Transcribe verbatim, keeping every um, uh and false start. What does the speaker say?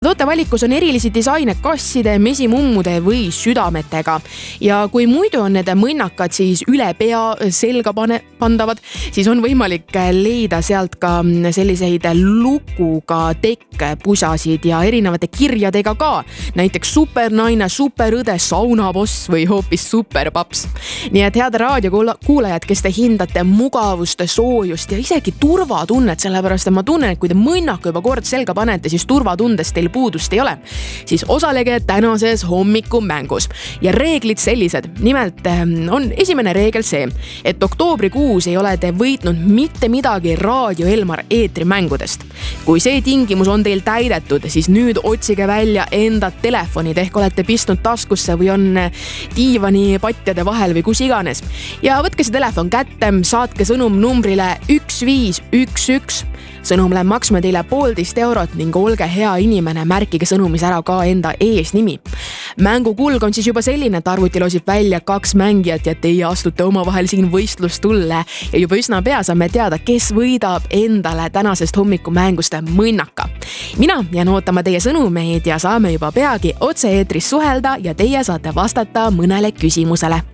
Tootevalikus on erilisi disaine kasside, mesimummude või südametega. Ja kui muidu on need mõnnakad siis üle pea selga pane, pandavad, siis on võimalik leida sealt ka selliseid lukuga tekkpusasid ja erinevate kirjadega ka. Näiteks supernaine, superõde, saunaboss või hoopis superpaps. Nii et head raadiokuulajad, kes te hindate mugavust, soojust ja isegi turvatunnet, sellepärast et ma tunnen, et kui te mõnnaku juba kord selga panete, siis turvatundest teil puudust ei ole, siis osalege tänases hommikumängus. Ja reeglid sellised. Nimelt on esimene reegel see, et oktoobrikuus ei ole te võitnud mitte midagi Raadio Elmar eetrimängudest. Kui see tingimus on teil täidetud, siis nüüd otsige välja enda telefonid, ehk olete pistnud taskusse või on diivani patjade vahel või kus iganes. Ja võtke see telefon kätte, saatke sõnum numbrile üks viis üks üks. Sõnum läheb maksma teile poolteist eurot ning olge hea inimene, märkige sõnumis ära ka enda eesnimi. Mängu kulg on siis juba selline, et arvuti loosib välja kaks mängijat ja teie astute omavahel siin võistlustulle ja juba üsna pea saame teada, kes võidab endale tänasest hommikumängust mõnnaka. Mina jään ootama teie sõnumeid ja saame juba peagi otse eetris suhelda ja teie saate vastata mõnele küsimusele.